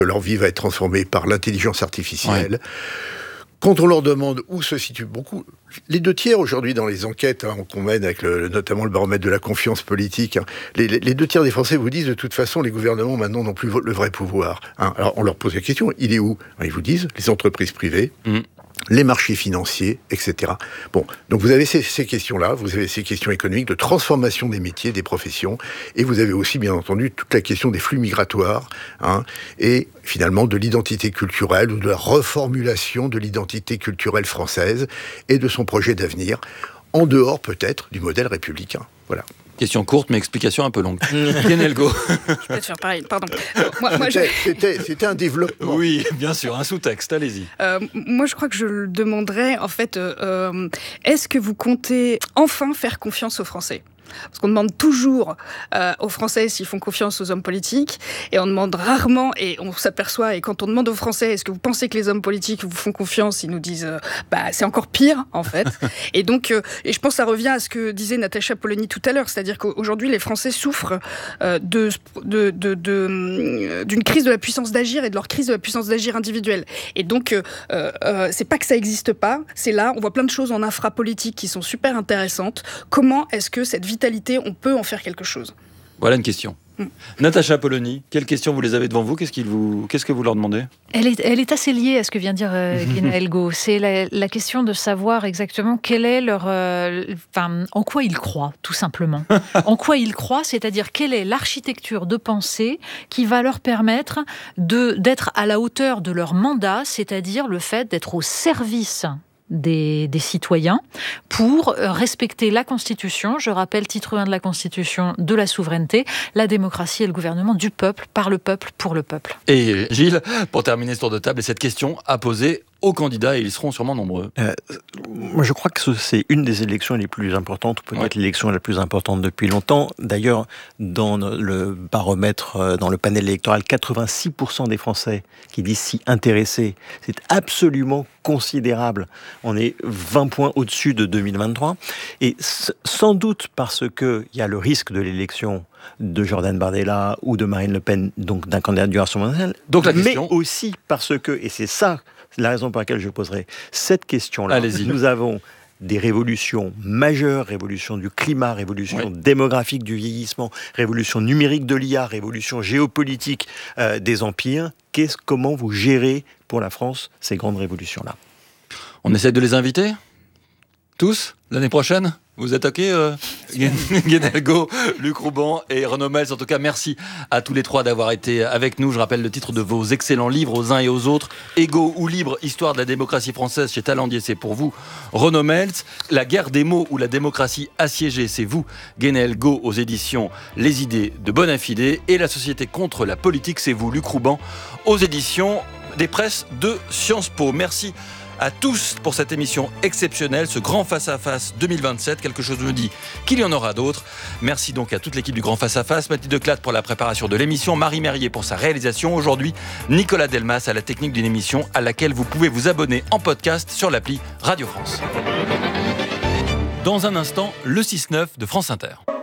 Leur vie va être transformée par l'intelligence artificielle. Quand on leur demande où se situe beaucoup, les 2 tiers aujourd'hui dans les enquêtes qu'on mène avec notamment le baromètre de la confiance politique, les 2 tiers des Français vous disent de toute façon les gouvernements maintenant n'ont plus le vrai pouvoir. Alors on leur pose la question, il est où ? Ils vous disent les entreprises privées. Les marchés financiers, etc. Bon, donc vous avez ces questions-là, vous avez ces questions économiques de transformation des métiers, des professions, et vous avez aussi, bien entendu, toute la question des flux migratoires, et finalement de l'identité culturelle ou de la reformulation de l'identité culturelle française et de son projet d'avenir, en dehors peut-être du modèle républicain. Voilà. Question courte, mais explication un peu longue. Guénel Go. Je peux te faire pareil, pardon. C'était un développement. Oui, bien sûr, un sous-texte, allez-y. Moi, je crois que je demanderais, en fait, est-ce que vous comptez enfin faire confiance aux Français ? Parce qu'on demande toujours aux Français s'ils font confiance aux hommes politiques, et on demande rarement, et on s'aperçoit, et quand on demande aux Français est-ce que vous pensez que les hommes politiques vous font confiance, ils nous disent c'est encore pire en fait. Et donc, et je pense que ça revient à ce que disait Natacha Polony tout à l'heure, c'est-à-dire qu'aujourd'hui les Français souffrent d'une crise de la puissance d'agir et de leur crise de la puissance d'agir individuelle. Et donc, c'est pas que ça n'existe pas, c'est là, on voit plein de choses en infrapolitique qui sont super intéressantes. Comment est-ce que cette vitalité, on peut en faire quelque chose ? Voilà une question. Natacha Polony, quelles questions vous les avez devant vous ? Qu'est-ce que vous leur demandez ? Elle est assez liée à ce que vient de dire Guénel Go. C'est la question de savoir exactement quel est leur... en quoi ils croient, tout simplement. En quoi ils croient, c'est-à-dire quelle est l'architecture de pensée qui va leur permettre d'être à la hauteur de leur mandat, c'est-à-dire le fait d'être au service des citoyens pour respecter la Constitution. Je rappelle, titre 1 de la Constitution, de la souveraineté, la démocratie et le gouvernement du peuple, par le peuple, pour le peuple. Et Gilles, pour terminer ce tour de table, et cette question à poser aux candidats, et ils seront sûrement nombreux. Moi, je crois que c'est une des élections les plus importantes, ou peut-être l'élection la plus importante depuis longtemps. D'ailleurs, dans le baromètre, dans le panel électoral, 86% des Français qui disent s'y intéresser. C'est absolument considérable. On est 20 points au-dessus de 2023. Et sans doute parce qu'il y a le risque de l'élection de Jordan Bardella ou de Marine Le Pen, donc d'un candidat du Rassemblement national. Donc la question... Mais aussi parce que, et c'est ça la raison pour laquelle je poserai cette question-là, allez-y. Nous avons des révolutions majeures, révolution du climat, révolution démographique du vieillissement, révolution numérique de l'IA, révolution géopolitique des empires. Comment vous gérez pour la France ces grandes révolutions-là ? On essaie de les inviter ? Tous ? L'année prochaine ? Vous êtes OK, Guénel Go, Luc Rouban et Renaud Mels. En tout cas, merci à tous les trois d'avoir été avec nous. Je rappelle le titre de vos excellents livres aux uns et aux autres. Égaux ou libre, histoire de la démocratie française chez Talandier, c'est pour vous, Renaud Mels. La guerre des mots ou la démocratie assiégée, c'est vous, Guénel Go, aux éditions Les idées de Bonafide. Et la société contre la politique, c'est vous, Luc Rouban, aux éditions des presses de Sciences Po. Merci à tous pour cette émission exceptionnelle, ce grand face-à-face 2027. Quelque chose me dit qu'il y en aura d'autres. Merci donc à toute l'équipe du grand face-à-face. Mathilde Clatte pour la préparation de l'émission, Marie Merrier pour sa réalisation. Aujourd'hui, Nicolas Delmas à la technique d'une émission à laquelle vous pouvez vous abonner en podcast sur l'appli Radio France. Dans un instant, le 6-9 de France Inter.